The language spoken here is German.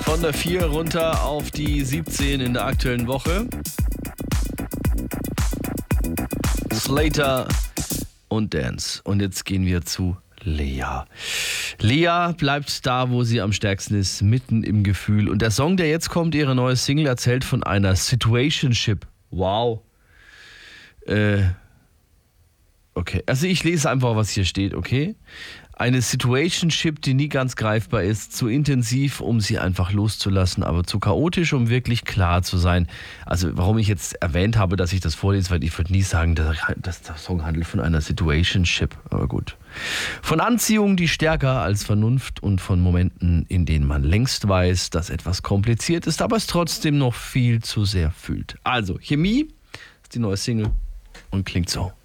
Von der 4 runter auf die 17 in der aktuellen Woche. Slater und Dance. Und jetzt gehen wir zu Lea. Lea bleibt da, wo sie am stärksten ist, mitten im Gefühl. Und der Song, der jetzt kommt, ihre neue Single, erzählt von einer Situationship. Wow. Okay, also ich lese einfach, was hier steht, okay? Eine Situationship, die nie ganz greifbar ist, zu intensiv, um sie einfach loszulassen, aber zu chaotisch, um wirklich klar zu sein. Also warum ich jetzt erwähnt habe, dass ich das vorlese, weil ich würde nie sagen, dass der Song handelt von einer Situationship, aber gut. Von Anziehung, die stärker als Vernunft und von Momenten, in denen man längst weiß, dass etwas kompliziert ist, aber es trotzdem noch viel zu sehr fühlt. Also, Chemie ist die neue Single und klingt so.